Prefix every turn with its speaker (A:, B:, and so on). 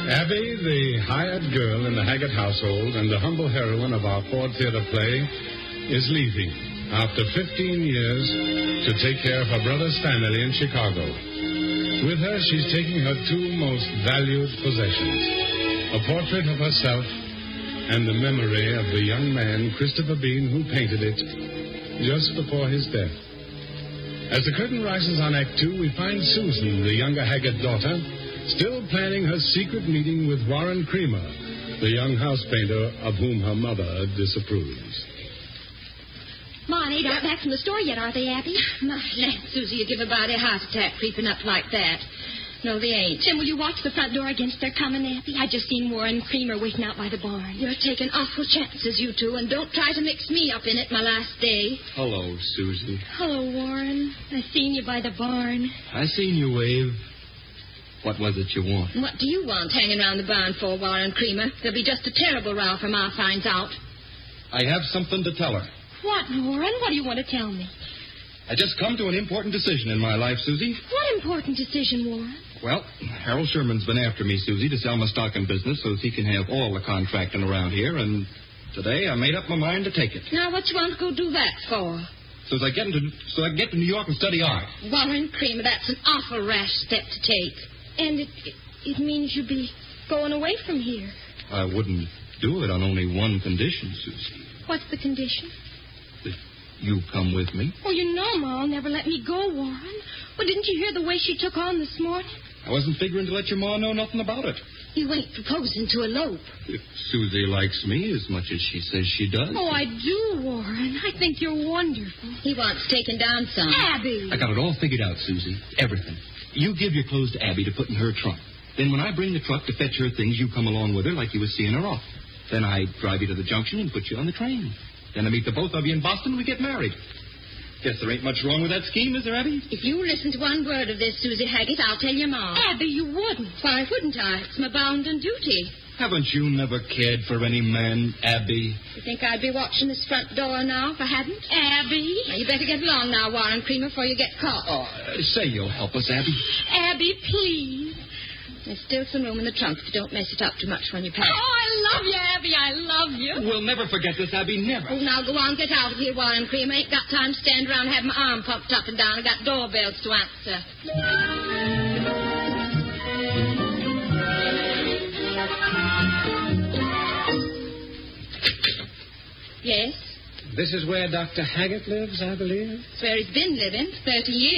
A: Abby, the hired girl in the Haggett household and the humble heroine of our Ford Theater play, is leaving after 15 years to take care of her brother's family in Chicago. With her, she's taking her two most valued possessions, a portrait of herself and the memory of the young man, Christopher Bean, who painted it just before his death. As the curtain rises on Act 2, we find Susan, the younger Haggett daughter, still planning her secret meeting with Warren Creamer, the young house painter of whom her mother disapproves.
B: Ma and Ada aren't back from the store yet, are they, Abby?
C: My land, Susie, you give a body a heart attack creeping up like that. No, they ain't.
B: Then will you watch the front door against their coming, Abby? I just seen Warren Creamer waiting out by the barn.
C: You're taking awful chances, you two, and don't try to mix me up in it my last day.
D: Hello, Susie.
B: Hello, Warren. I seen you by the barn.
D: I seen you wave. What was it you want?
C: What do you want hanging around the barn for, Warren Creamer? There'll be just a terrible row if Ma finds out.
D: I have something to tell her.
B: What, Warren? What do you want to tell me?
D: I just come to an important decision in my life, Susie.
B: What important decision, Warren?
D: Well, Harold Sherman's been after me, Susie, to sell my stock and business so he can have all the contracting around here, and today I made up my mind to take it.
C: Now, what you want to go do that for?
D: So I can get to New York and study art.
C: Warren Creamer, that's an awful rash step to take.
B: And it means you'll be going away from here.
D: I wouldn't do it on only one condition, Susie.
B: What's the condition?
D: That you come with me.
B: Oh, you know Ma'll never let me go, Warren. Well, didn't you hear the way she took on this morning?
D: I wasn't figuring to let your ma know nothing about it.
C: You ain't proposing to elope.
D: If Susie likes me as much as she says she does.
B: Oh, I do, Warren. I think you're wonderful.
C: He wants taken down some.
B: Abby!
D: I got it all figured out, Susie. Everything. You give your clothes to Abby to put in her trunk. Then when I bring the truck to fetch her things, you come along with her like you was seeing her off. Then I drive you to the junction and put you on the train. Then I meet the both of you in Boston and we get married. Guess there ain't much wrong with that scheme, is there, Abby?
C: If you listen to one word of this, Susie Haggett, I'll tell your ma.
B: Abby, you wouldn't.
C: Why wouldn't I? It's my bounden duty.
D: Haven't you never cared for any man, Abby?
C: You think I'd be watching this front door now if I hadn't?
B: Abby?
C: Now, you better get along now, Warren Creamer, before you get caught.
D: Oh, say you'll help us, Abby.
B: Abby, please.
C: There's still some room in the trunk if you don't mess it up too much when you pack.
B: Oh, I love you, Abby. I love you.
D: We'll never forget this, Abby, never.
C: Oh, now go on, get out of here, Warren Creamer. Ain't got time to stand around having my arm pumped up and down. I got doorbells to answer. Yes?
E: This is where Dr. Haggett lives, I believe?
C: It's where he's been living 30 years.